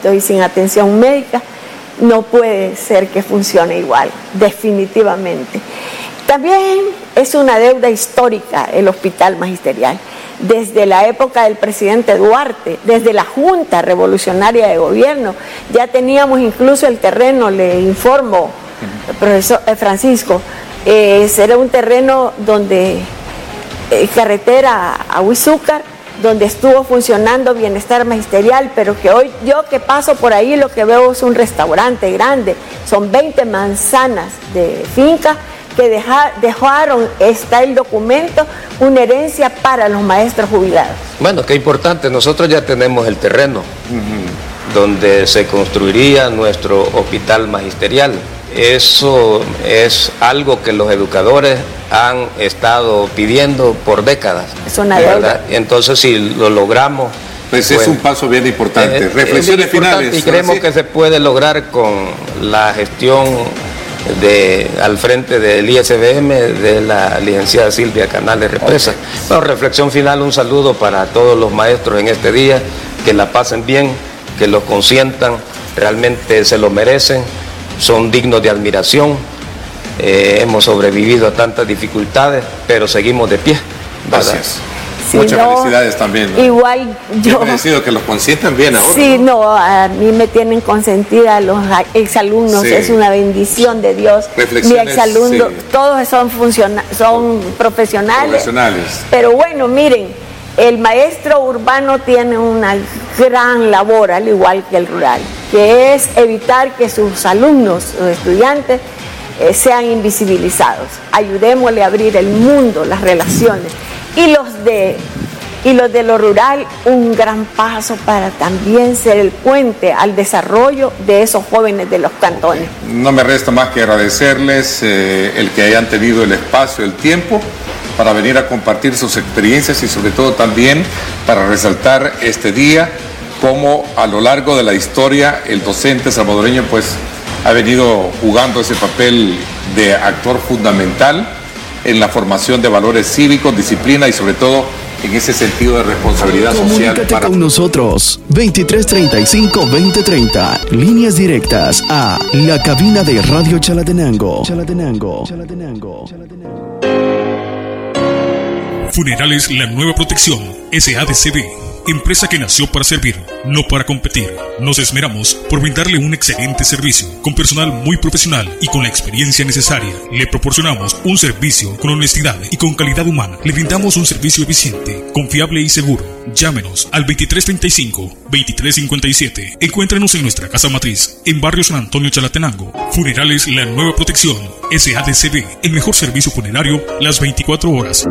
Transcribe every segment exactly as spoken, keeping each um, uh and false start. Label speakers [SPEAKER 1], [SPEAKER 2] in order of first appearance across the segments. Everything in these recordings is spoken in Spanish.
[SPEAKER 1] y sin atención médica, no puede ser que funcione igual, definitivamente. También es una deuda histórica el hospital magisterial. Desde la época del presidente Duarte, desde la Junta Revolucionaria de Gobierno, ya teníamos incluso el terreno, le informo, profesor Francisco, eh, será un terreno donde, eh, carretera a Huizúcar, donde estuvo funcionando Bienestar Magisterial, pero que hoy yo que paso por ahí lo que veo es un restaurante grande, son veinte manzanas de finca que deja, dejaron, está el documento, una herencia para los maestros jubilados.
[SPEAKER 2] Bueno, qué importante, nosotros ya tenemos el terreno uh-huh. donde se construiría nuestro hospital magisterial. Eso es algo que los educadores han estado pidiendo por décadas.
[SPEAKER 1] Es una deuda.
[SPEAKER 2] Entonces, si lo logramos...
[SPEAKER 3] Pues bueno, es un paso bien importante.
[SPEAKER 2] Es,
[SPEAKER 3] Reflexiones
[SPEAKER 2] es importante
[SPEAKER 3] finales.
[SPEAKER 2] Y creemos que se puede lograr con la gestión de, al frente del I S B M de la licenciada Silvia Canales Represa. Okay. Bueno, reflexión final, un saludo para todos los maestros en este día, que la pasen bien, que los consientan, realmente se lo merecen, son dignos de admiración, eh, hemos sobrevivido a tantas dificultades, pero seguimos de pie.
[SPEAKER 3] Gracias. Sí, muchas no, felicidades también, ¿no?
[SPEAKER 1] Igual yo...
[SPEAKER 3] He merecido que los consientan bien ahora.
[SPEAKER 1] Sí,
[SPEAKER 3] ¿no?
[SPEAKER 1] no, a mí me tienen consentida los exalumnos, sí. Es una bendición de Dios. Mi exalumno, sí. Todos son, funciona, son profesionales.
[SPEAKER 3] Profesionales.
[SPEAKER 1] Pero bueno, miren, el maestro urbano tiene una gran labor, al igual que el rural, que es evitar que sus alumnos o estudiantes eh, sean invisibilizados. Ayudémosle a abrir el mundo, las relaciones. Y los de y los de lo rural, un gran paso para también ser el puente al desarrollo de esos jóvenes de los cantones.
[SPEAKER 3] No me resta más que agradecerles eh, el que hayan tenido el espacio, el tiempo para venir a compartir sus experiencias y sobre todo también para resaltar este día, cómo a lo largo de la historia el docente salvadoreño pues ha venido jugando ese papel de actor fundamental en la formación de valores cívicos, disciplina y sobre todo en ese sentido de responsabilidad social.
[SPEAKER 4] Comunícate para... con nosotros, veintitrés treinta y cinco, veinte treinta, líneas directas a la cabina de Radio Chalatenango. Chalatenango. Chalatenango.
[SPEAKER 5] Funerales La Nueva Protección, S A D C B. Empresa que nació para servir, no para competir. Nos esmeramos por brindarle un excelente servicio, con personal muy profesional y con la experiencia necesaria. Le proporcionamos un servicio con honestidad y con calidad humana. Le brindamos un servicio eficiente, confiable y seguro. Llámenos al veintitrés treinta y cinco, veintitrés cincuenta y siete. Encuéntrenos en nuestra casa matriz, en Barrio San Antonio, Chalatenango. Funerales La Nueva Protección, S A D C B. El mejor servicio funerario las veinticuatro horas.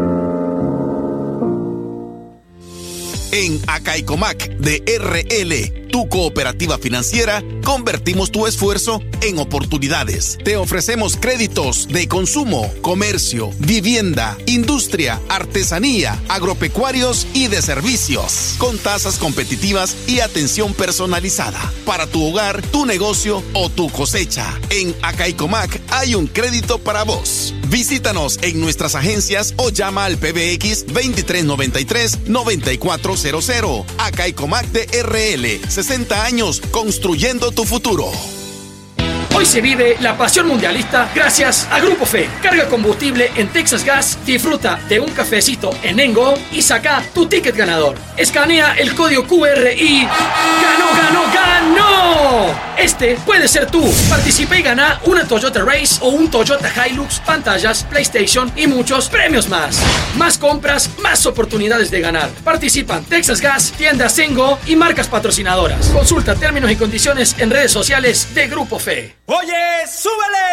[SPEAKER 6] En Acaicomac de R L, tu cooperativa financiera, convertimos tu esfuerzo en oportunidades. Te ofrecemos créditos de consumo, comercio, vivienda, industria, artesanía, agropecuarios y de servicios, con tasas competitivas y atención personalizada para tu hogar, tu negocio o tu cosecha. En Acaicomac hay un crédito para vos. Visítanos en nuestras agencias o llama al P B X veintitrés noventa y tres, noventa y cuatro cero cero. Acaicomac de R L, sesenta años construyendo tu futuro.
[SPEAKER 7] Hoy se vive la pasión mundialista gracias a Grupo Fe. Carga combustible en Texas Gas, disfruta de un cafecito en Engo y saca tu ticket ganador. Escanea el código Q R y ¡ganó, ganó, ganó! Este puede ser tú. Participa y gana una Toyota Race o un Toyota Hilux, pantallas, PlayStation y muchos premios más. Más compras, más oportunidades de ganar. Participan Texas Gas, tiendas Engo y marcas patrocinadoras. Consulta términos y condiciones en redes sociales de Grupo Fe.
[SPEAKER 8] ¡Oye, súbele!